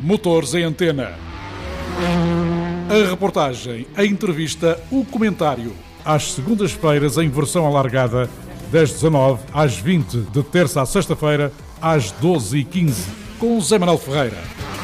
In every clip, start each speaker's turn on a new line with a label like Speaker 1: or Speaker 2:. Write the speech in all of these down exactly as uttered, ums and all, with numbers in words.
Speaker 1: Motores em Antena. A reportagem, a entrevista, o comentário. Às segundas-feiras em versão alargada, das dezanove às vinte, de terça a sexta-feira, às doze e quinze, com Zé Manuel Ferreira.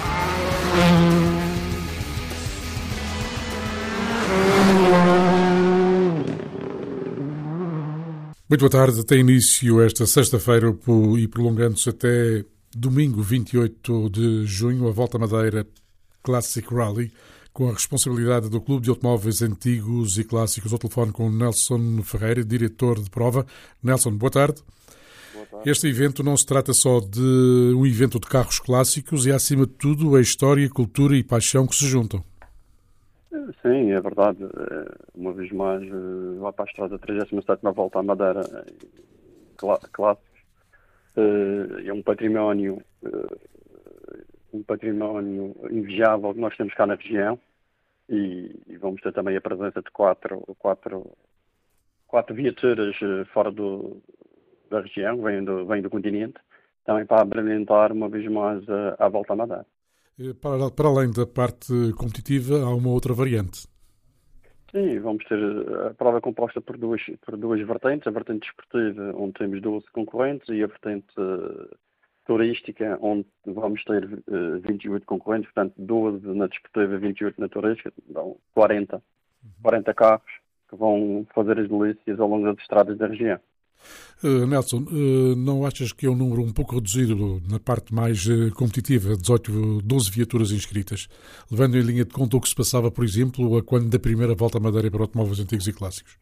Speaker 1: Muito boa tarde. Tem início esta sexta-feira e prolongando-se até domingo, vinte e oito de junho, a Volta à Madeira Classic Rally, com a responsabilidade do Clube de Automóveis Antigos e Clássicos. Ao telefone com Nelson Ferreira, diretor de prova. Nelson, boa tarde.
Speaker 2: Boa tarde.
Speaker 1: Este evento não se trata só de um evento de carros clássicos, e acima de tudo a história, cultura e paixão que se juntam.
Speaker 2: Sim, é verdade. Uma vez mais, vai para a estrada trigésima sétima Volta à Madeira Clássicos. É um património, um património invejável que nós temos cá na região, e, e vamos ter também a presença de quatro, quatro, quatro viaturas fora do, da região, vêm do, vêm do continente, também para abrilhantar uma vez mais a, a Volta à Madeira.
Speaker 1: Para, para além da parte competitiva, há uma outra variante.
Speaker 2: Sim, vamos ter a prova composta por duas, por duas vertentes. A vertente desportiva, onde temos doze concorrentes, e a vertente uh, turística, onde vamos ter uh, vinte e oito concorrentes, portanto doze na desportiva e vinte e oito na turística, então quarenta, quarenta carros que vão fazer as delícias ao longo das estradas da região.
Speaker 1: Uh, Nelson, uh, não achas que é um número um pouco reduzido na parte mais uh, competitiva, dezoito, doze viaturas inscritas, levando em linha de conta o que se passava, por exemplo, a quando da primeira Volta à Madeira para automóveis antigos e clássicos?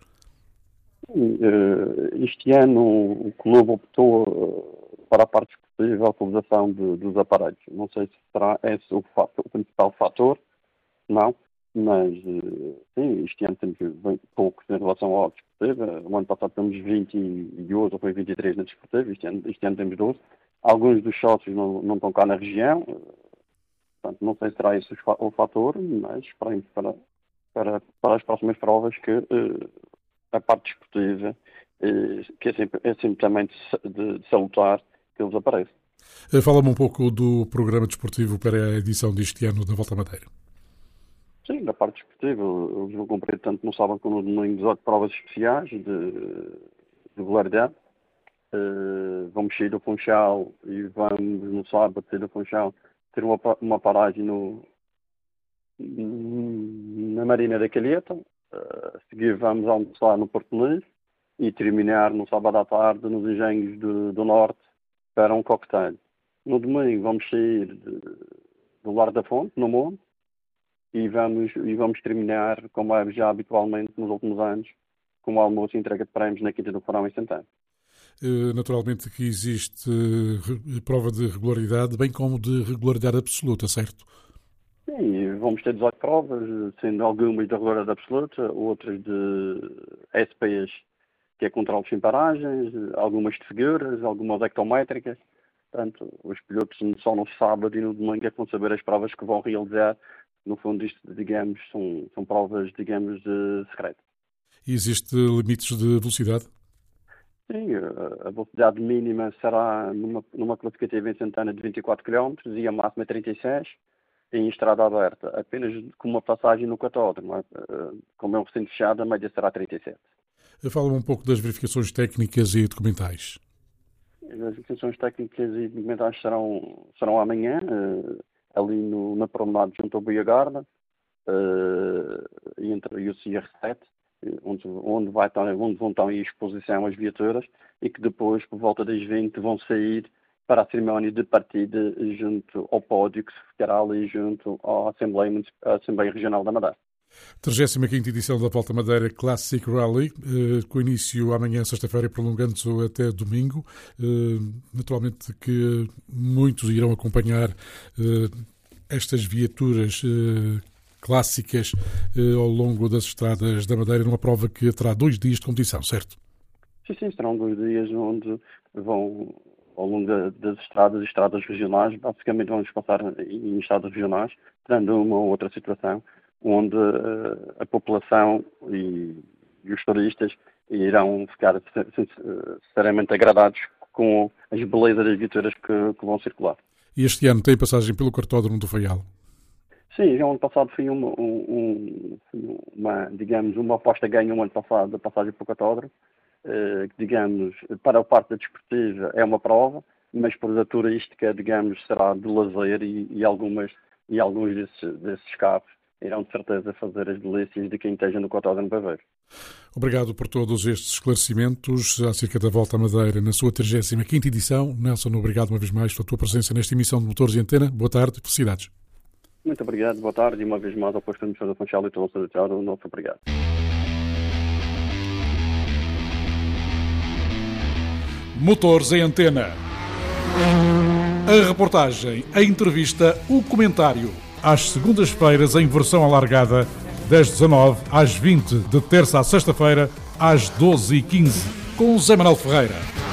Speaker 2: Uh, este ano o clube optou uh, para a parte esportiva a utilização de, dos aparelhos. Não sei se será esse o, fator, o principal fator, não. Mas, sim, este ano temos bem poucos em relação ao desportivo. O ano passado temos vinte e dois, ou foi vinte e três na desportivo. Este ano, este ano temos doze. Alguns dos sócios não, não estão cá na região. Portanto, não sei se será esse o fator, mas esperemos para, para, para as próximas provas que uh, a parte desportiva, uh, que é sempre, é sempre também de, de, de salutar, que eles apareçam.
Speaker 1: Fala-me um pouco do programa desportivo para a edição deste ano da Volta à Madeira.
Speaker 2: Sim, da parte desportiva, eles vão cumprir tanto no sábado como no domingo dezoito provas especiais de, de regularidade. Uh, vamos sair do Funchal e vamos no sábado sair do Funchal ter uma, uma paragem no, na Marina da Calheta. Uh, a seguir vamos almoçar no Porto Livre e terminar no sábado à tarde nos Engenhos do, do Norte para um coquetel. No domingo vamos sair de, do Lar da Fonte, no Monte. E vamos, e vamos terminar, como é já habitualmente nos últimos anos, com o almoço e entrega de prémios na Quinta do Farão em Santana.
Speaker 1: Naturalmente que existe prova de regularidade, bem como de regularidade absoluta, certo?
Speaker 2: Sim, vamos ter dezoito provas, sendo algumas de regularidade absoluta, outras de S Ps, que é controle sem paragens, algumas de figuras, algumas ectométricas. Portanto, os pilotos só no sábado e no domingo é que vão saber as provas que vão realizar. No fundo, isto, digamos, são, são provas, digamos, de secreto.
Speaker 1: E existe limites de velocidade?
Speaker 2: Sim, a velocidade mínima será numa, numa classificativa em Santana de vinte e quatro quilómetros e a máxima trinta e seis em estrada aberta, apenas com uma passagem no catódromo. Como é um recinto fechado, a média será trinta e sete.
Speaker 1: Fala-me um pouco das verificações técnicas e documentais.
Speaker 2: As verificações técnicas e documentais serão, serão amanhã, ali no, na promenade junto ao Buiagarda, uh, entre o C R sete, onde, onde, vai estar, onde vão estar em exposição as viaturas, e que depois, por volta das vinte, vão sair para a cerimónia de partida junto ao pódio, que se ficará ali junto à Assembleia, à Assembleia Regional da Madeira.
Speaker 1: trigésima quinta edição da Volta à Madeira Classic Rally, com início amanhã, sexta-feira, prolongando-se até domingo. Naturalmente que muitos irão acompanhar estas viaturas clássicas ao longo das estradas da Madeira, numa prova que terá dois dias de competição, certo?
Speaker 2: Sim, sim, serão dois dias onde vão, ao longo das estradas, estradas regionais, basicamente vamos passar em estradas regionais, dando uma ou outra situação, onde uh, a população e, e os turistas irão ficar sinceramente agradados com as belezas das viaturas que, que vão circular.
Speaker 1: E este ano tem passagem pelo Cartódromo do Faial.
Speaker 2: Sim, já o ano passado foi uma, um, uma, digamos, uma aposta ganha o ano passado da passagem pelo Cartódromo, uh, que, digamos, para a parte da desportiva é uma prova, mas para a turística, digamos, será de lazer e, e, algumas, e alguns desses, desses carros irão de certeza fazer as delícias de quem esteja no Cartódromo para ver.
Speaker 1: Obrigado por todos estes esclarecimentos acerca da Volta à Madeira na sua trigésima quinta edição. Nelson, obrigado uma vez mais pela tua presença nesta emissão de Motores e Antena. Boa tarde e felicidades.
Speaker 2: Muito obrigado, boa tarde e uma vez mais ao posto de emissão da Funchal e todo o seu nosso obrigado.
Speaker 1: Motores em Antena. A reportagem, a entrevista, o comentário. Às segundas-feiras em versão alargada, das dezanove às vinte, de terça à sexta-feira, às doze e quinze, com Zé Manuel Ferreira.